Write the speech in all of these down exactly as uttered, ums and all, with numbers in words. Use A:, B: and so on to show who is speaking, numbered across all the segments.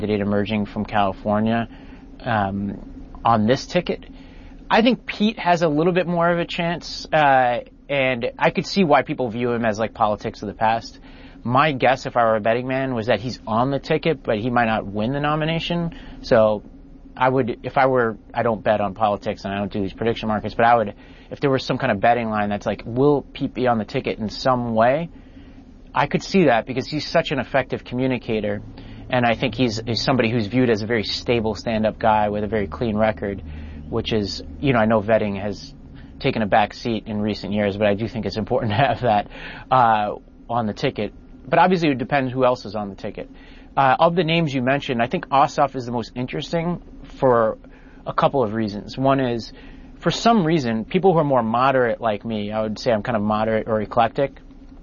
A: candidate emerging from California um, on this ticket. I think Pete has a little bit more of a chance, uh, and I could see why people view him as like politics of the past. My guess, if I were a betting man, was that he's on the ticket, but he might not win the nomination. So I would, if I were, I don't bet on politics and I don't do these prediction markets, but I would, if there was some kind of betting line that's like, will Pete be on the ticket in some way? I could see that because he's such an effective communicator. And I think he's, he's somebody who's viewed as a very stable stand-up guy with a very clean record, which is, you know, I know vetting has taken a back seat in recent years, but I do think it's important to have that uh, on the ticket. But obviously it depends who else is on the ticket. Uh, of the names you mentioned, I think Ossoff is the most interesting for a couple of reasons. One is, for some reason, people who are more moderate like me, I would say I'm kind of moderate or eclectic,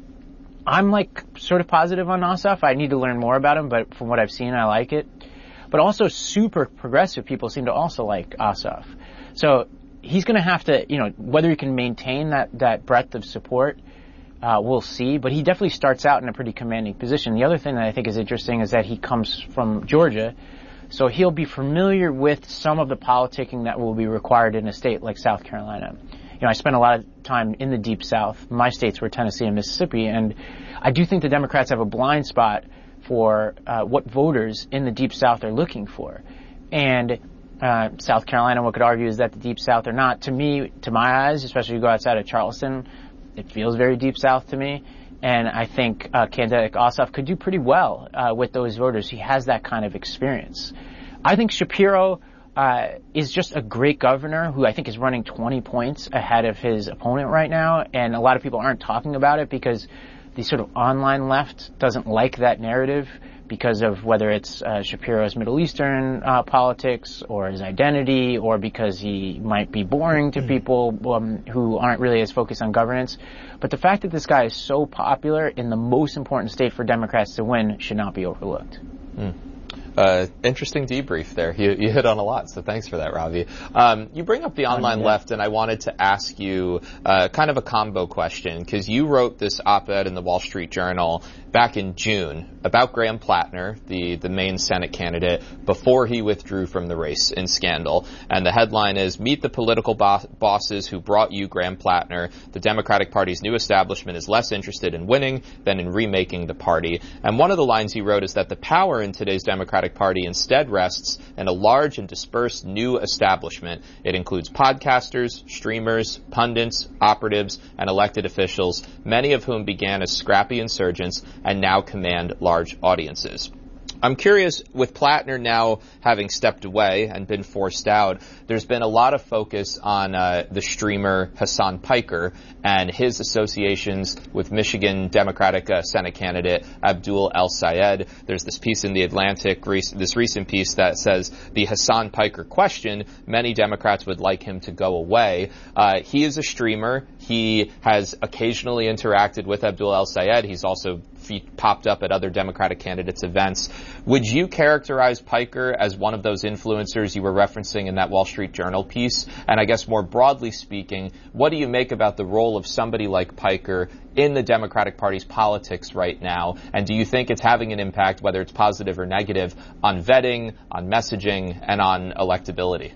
A: I'm like sort of positive on Ossoff. I need to learn more about him, but from what I've seen, I like it. But also super progressive people seem to also like Ossoff. So he's going to have to, you know, whether he can maintain that, that breadth of support, uh, we'll see. But he definitely starts out in a pretty commanding position. The other thing that I think is interesting is that he comes from Georgia. So he'll be familiar with some of the politicking that will be required in a state like South Carolina. You know, I spent a lot of time in the Deep South. My states were Tennessee and Mississippi, and I do think the Democrats have a blind spot for uh, what voters in the Deep South are looking for. And uh, South Carolina, one could argue, is that the Deep South or not. To me, to my eyes, especially if you go outside of Charleston, it feels very Deep South to me. And I think uh, candidate Ossoff could do pretty well uh, with those voters. He has that kind of experience. I think Shapiro uh, is just a great governor who I think is running twenty points ahead of his opponent right now. And a lot of people aren't talking about it because the sort of online left doesn't like that narrative because of whether it's uh, Shapiro's Middle Eastern uh, politics or his identity or because he might be boring to people um, who aren't really as focused on governance. But the fact that this guy is so popular in the most important state for Democrats to win should not be overlooked.
B: Mm. Uh, interesting debrief there. You, you hit on a lot, so thanks for that, Ravi. Um, you bring up the online left, and I wanted to ask you uh, kind of a combo question, because you wrote this op-ed in the Wall Street Journal back in June about Graham Plattner, the, the main Senate candidate, before he withdrew from the race in scandal. And the headline is, "Meet the political bo- bosses who brought you Graham Plattner. The Democratic Party's new establishment is less interested in winning than in remaking the party." And one of the lines you wrote is that the power in today's Democratic Party instead rests in a large and dispersed new establishment. It includes podcasters, streamers, pundits, operatives, and elected officials, many of whom began as scrappy insurgents and now command large audiences. I'm curious, with Plattner now having stepped away and been forced out, there's been a lot of focus on uh, the streamer Hasan Piker and his associations with Michigan Democratic uh, Senate candidate Abdul El-Sayed. There's this piece in The Atlantic, this recent piece that says the Hasan Piker question, many Democrats would like him to go away. Uh, he is a streamer. He has occasionally interacted with Abdul El-Sayed. He's also popped up at other Democratic candidates' events. Would you characterize Piker as one of those influencers you were referencing in that Wall Street Journal piece? And I guess more broadly speaking, what do you make about the role of somebody like Piker in the Democratic Party's politics right now? And do you think it's having an impact, whether it's positive or negative, on vetting, on messaging, and on electability?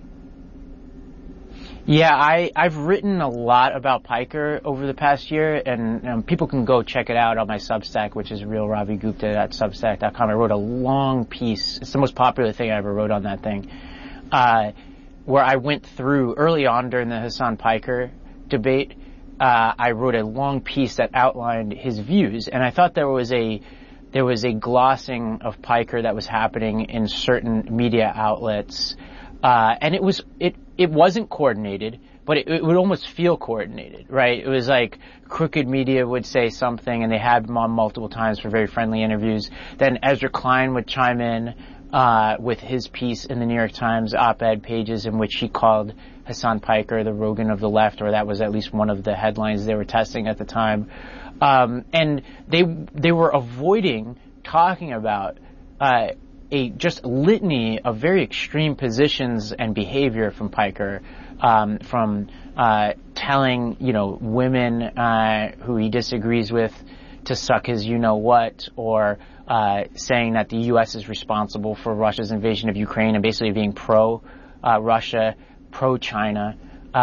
A: Yeah, I, I've written a lot about Piker over the past year, and um, people can go check it out on my Substack, which is real ravi gupta dot substack dot com. I wrote a long piece. It's the most popular thing I ever wrote on that thing, uh, where I went through, early on during the Hasan Piker debate, uh, I wrote a long piece that outlined his views, and I thought there was a there was a glossing of Piker that was happening in certain media outlets. Uh, and it was, it, it wasn't coordinated, but it, it would almost feel coordinated, right? It was like Crooked Media would say something and they had him on multiple times for very friendly interviews. Then Ezra Klein would chime in, uh, with his piece in the New York Times op-ed pages in which he called Hasan Piker the Rogan of the left, or that was at least one of the headlines they were testing at the time. Um, and they, they were avoiding talking about, uh, a just litany of very extreme positions and behavior from Piker, um, from uh, telling, you know, women uh, who he disagrees with to suck his you-know-what, or uh, saying that the U S is responsible for Russia's invasion of Ukraine and basically being pro-Russia, uh, pro-China.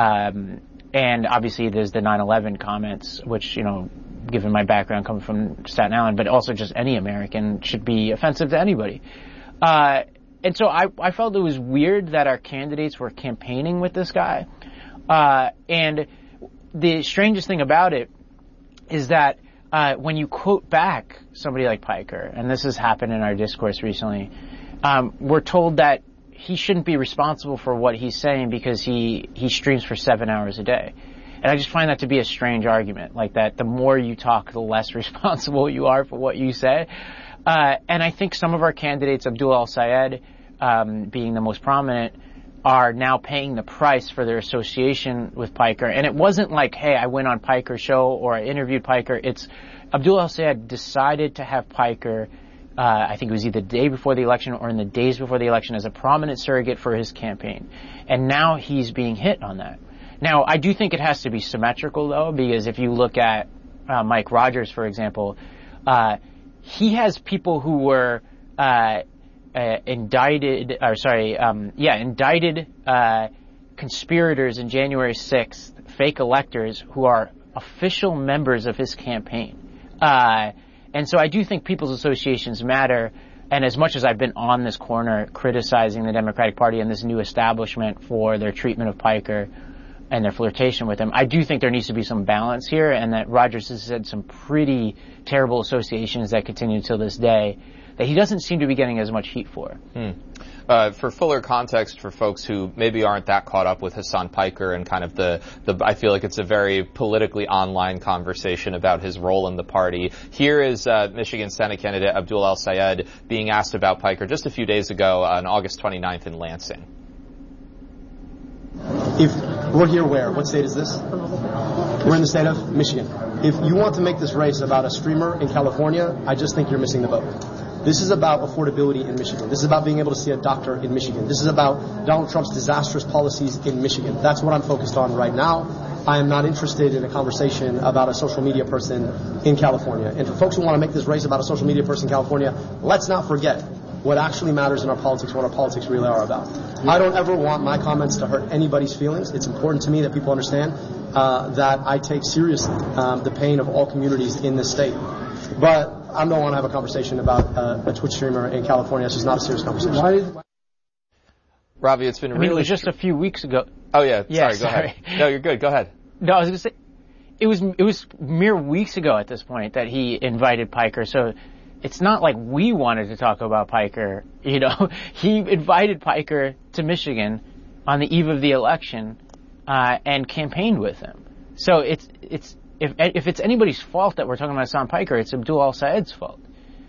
A: Um, and obviously there's the nine eleven comments, which, you know, given my background coming from Staten Island, but also just any American, should be offensive to anybody. Uh, and so I, I felt it was weird that our candidates were campaigning with this guy. Uh, and the strangest thing about it is that uh, when you quote back somebody like Piker, and this has happened in our discourse recently, um, we're told that he shouldn't be responsible for what he's saying because he, he streams for seven hours a day. And I just find that to be a strange argument, like that the more you talk, the less responsible you are for what you say. Uh, and I think some of our candidates, Abdul El-Sayed um, being the most prominent, are now paying the price for their association with Piker. And it wasn't like, hey, I went on Piker's show or I interviewed Piker. It's Abdul El-Sayed decided to have Piker, uh, I think it was either the day before the election or in the days before the election, as a prominent surrogate for his campaign. And now he's being hit on that. Now, I do think it has to be symmetrical, though, because if you look at uh, Mike Rogers, for example, uh, he has people who were uh, uh, indicted, or sorry, um, yeah, indicted uh, conspirators in January sixth, fake electors who are official members of his campaign. Uh, and so I do think people's associations matter. And as much as I've been on this corner criticizing the Democratic Party and this new establishment for their treatment of Piker and their flirtation with him, I do think there needs to be some balance here, and that Rogers has had some pretty terrible associations that continue till this day that he doesn't seem to be getting as much heat for.
B: Hmm. Uh, for fuller context for folks who maybe aren't that caught up with Hasan Piker and kind of the, the, I feel like it's a very politically online conversation about his role in the party. Here is uh, Michigan Senate candidate Abdul El-Sayed being asked about Piker just a few days ago on August twenty-ninth in Lansing.
C: If we're here where? What state is this? We're in the state of Michigan. If you want to make this race about a streamer in California, I just think you're missing the boat. This is about affordability in Michigan. This is about being able to see a doctor in Michigan. This is about Donald Trump's disastrous policies in Michigan. That's what I'm focused on right now. I am not interested in a conversation about a social media person in California. And for folks who want to make this race about a social media person in California, let's not forget what actually matters in our politics, what our politics really are about. I don't ever want my comments to hurt anybody's feelings. It's important to me that people understand uh, that I take seriously um, the pain of all communities in this state. But I don't want to have a conversation about uh, a Twitch streamer in California. It's just not a serious conversation. Why did,
B: Ravi, it's been
A: I
B: really...
A: mean, it was just a few weeks ago.
B: Oh, yeah.
A: yeah
B: sorry, go
A: sorry.
B: ahead. No, you're good. Go ahead.
A: No, I was going to say, it was, it was mere weeks ago at this point that he invited Piker, so it's not like we wanted to talk about Piker, you know. He invited Piker to Michigan on the eve of the election uh, and campaigned with him. So it's it's if if it's anybody's fault that we're talking about Hasan Piker, it's Abdul El-Sayed's fault.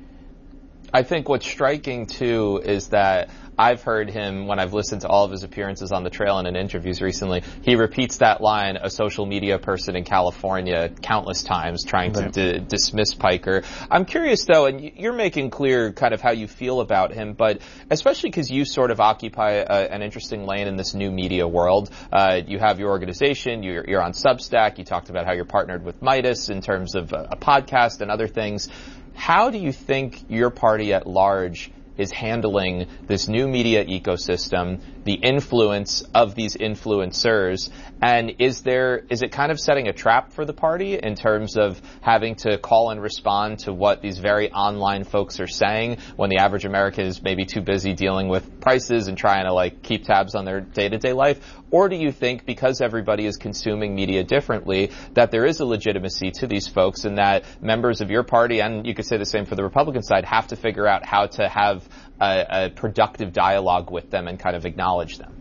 B: I think what's striking, too, is that I've heard him, when I've listened to all of his appearances on the trail and in interviews recently, he repeats that line, a social media person in California, countless times, trying to d- dismiss Piker. I'm curious, though, and you're making clear kind of how you feel about him, but especially because you sort of occupy a, an interesting lane in this new media world. Uh, you have your organization, you're, you're on Substack, you talked about how you're partnered with Midas in terms of a, a podcast and other things. How do you think your party at large is handling this new media ecosystem, the influence of these influencers, and is there, is it kind of setting a trap for the party in terms of having to call and respond to what these very online folks are saying when the average American is maybe too busy dealing with prices and trying to like keep tabs on their day-to-day life? Or do you think because everybody is consuming media differently that there is a legitimacy to these folks and that members of your party, and you could say the same for the Republican side, have to figure out how to have a, a productive dialogue with them and kind of acknowledge them?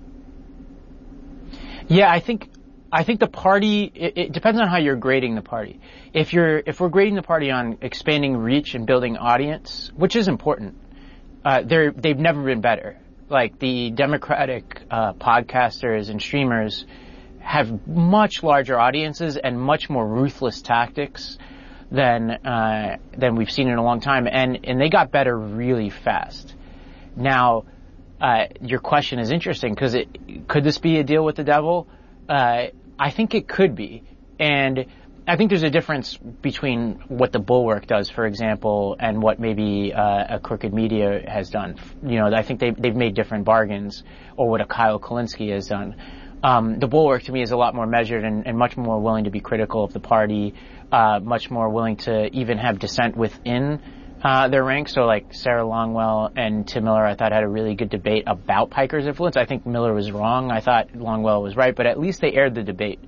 A: Yeah, I think I think the party, it, it depends on how you're grading the party. If you're if we're grading the party on expanding reach and building audience, which is important, uh, they're they've never been better. Like the Democratic uh, podcasters and streamers have much larger audiences and much more ruthless tactics than uh, than we've seen in a long time, and and they got better really fast. Now, uh, your question is interesting because it could this be a deal with the devil? Uh, I think it could be, and I think there's a difference between what the Bulwark does, for example, and what maybe uh, a Crooked Media has done. You know, I think they, they've made different bargains, or what a Kyle Kulinski has done. Um, the Bulwark, to me, is a lot more measured and, and much more willing to be critical of the party, uh, much more willing to even have dissent within uh, their ranks. So, like, Sarah Longwell and Tim Miller, I thought, had a really good debate about Piker's influence. I think Miller was wrong. I thought Longwell was right, but at least they aired the debate.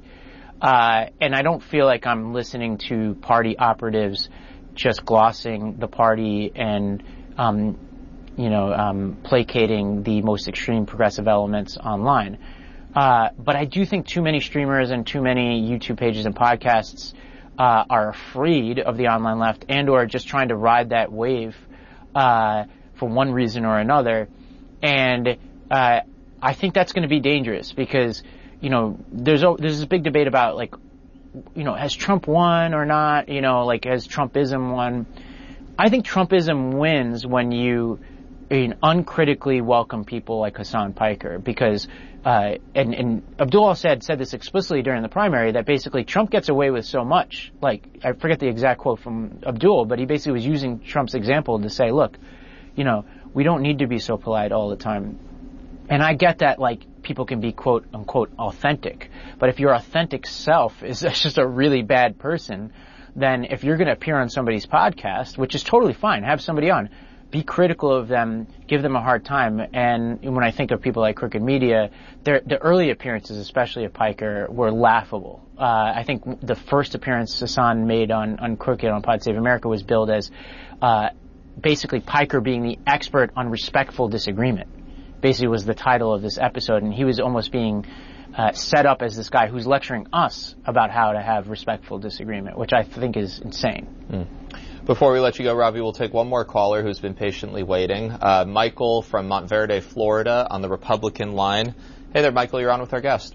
A: Uh, and I don't feel like I'm listening to party operatives just glossing the party and, um, you know, um, placating the most extreme progressive elements online. Uh, but I do think too many streamers and too many YouTube pages and podcasts uh, are afraid of the online left and or just trying to ride that wave uh, for one reason or another. And uh, I think that's going to be dangerous because, you know, there's a, there's this big debate about, like, you know, has Trump won or not? You know, like, has Trumpism won? I think Trumpism wins when you in uncritically welcome people like Hasan Piker because, uh, and, and Abdul Assad said this explicitly during the primary that basically Trump gets away with so much. Like, I forget the exact quote from Abdul, but he basically was using Trump's example to say, look, you know, we don't need to be so polite all the time. And I get that, like, people can be quote unquote authentic. But if your authentic self is just a really bad person, then if you're going to appear on somebody's podcast, which is totally fine, have somebody on, be critical of them, give them a hard time. And when I think of people like Crooked Media, their, the early appearances, especially of Piker, were laughable. Uh, I think the first appearance Hasan made on, on Crooked on Pod Save America was billed as uh, basically Piker being the expert on respectful disagreement. Basically was the title of this episode, and he was almost being uh, set up as this guy who's lecturing us about how to have respectful disagreement, which I think is insane. Mm.
B: Before we let you go, Ravi, we'll take one more caller who's been patiently waiting. Uh, Michael from Montverde, Florida, on the Republican line. Hey there, Michael, you're on with our guest.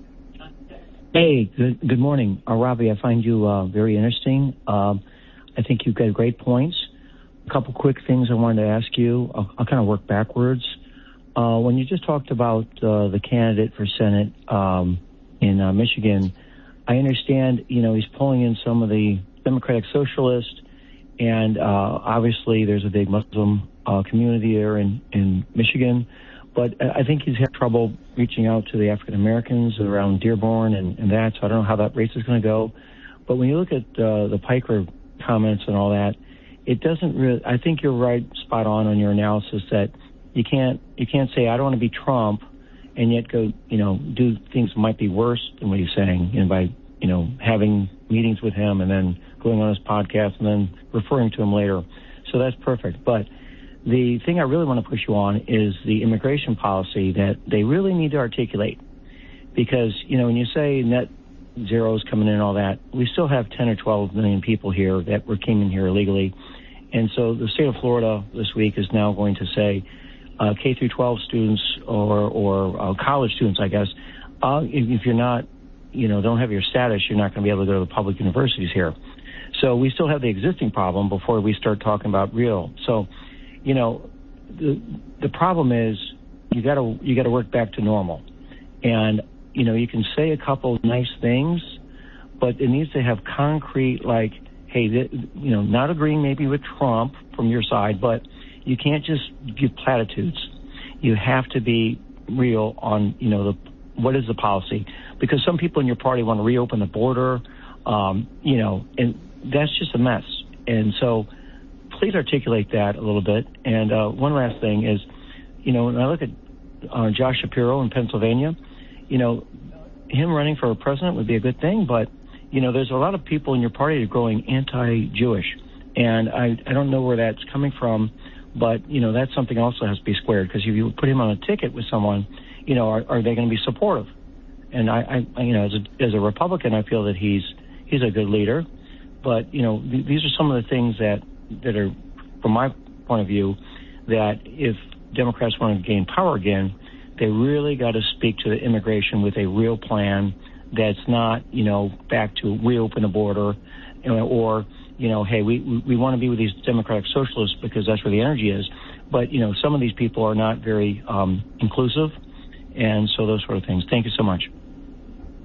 D: Hey, good, good morning. Uh, Ravi, I find you uh, very interesting. Um, I think you've got great points. A couple quick things I wanted to ask you. I'll, I'll kind of work backwards. Uh, when you just talked about uh, the candidate for Senate um, in uh, Michigan, I understand, you know, he's pulling in some of the Democratic Socialists, and uh, obviously there's a big Muslim uh, community there in, in Michigan. But I think he's had trouble reaching out to the African Americans around Dearborn and, and that, so I don't know how that race is going to go. But when you look at uh, the Piker comments and all that, it doesn't really, I think you're right, spot on on your analysis that You can't you can't say I don't want to be Trump and yet go, you know, do things that might be worse than what he's saying, you know, by, you know, having meetings with him and then going on his podcast and then referring to him later. So that's perfect. But the thing I really want to push you on is the immigration policy that they really need to articulate. Because, you know, when you say net zero is coming in and all that, we still have ten or twelve million people here that were came in here illegally. And so the state of Florida this week is now going to say, Uh, K through twelve students or or uh, college students, I guess, uh, if, if you're not, you know, don't have your status, you're not going to be able to go to the public universities here. So we still have the existing problem before we start talking about real. So, you know, the the problem is you got to you got to work back to normal, and you know you can say a couple nice things, but it needs to have concrete, like, hey, th- you know, not agreeing maybe with Trump from your side, but you can't just give platitudes. You have to be real on, you know, the what is the policy. Because some people in your party want to reopen the border, um, you know, and that's just a mess. And so please articulate that a little bit. And uh, one last thing is, you know, when I look at uh, Josh Shapiro in Pennsylvania, you know, him running for president would be a good thing. But, you know, there's a lot of people in your party that are growing anti-Jewish. And I, I don't know where that's coming from. But, you know, that's something also has to be squared, because if you put him on a ticket with someone, you know, are, are they going to be supportive? And I, I, you know, as a, as a Republican, I feel that he's he's a good leader. But, you know, th- these are some of the things that, that are, from my point of view, that if Democrats want to gain power again, they really got to speak to the immigration with a real plan that's not, you know, back to reopen the border, you know, or you know, hey, we we want to be with these Democratic Socialists because that's where the energy is. But, you know, some of these people are not very um, inclusive, and so those sort of things. Thank you so much.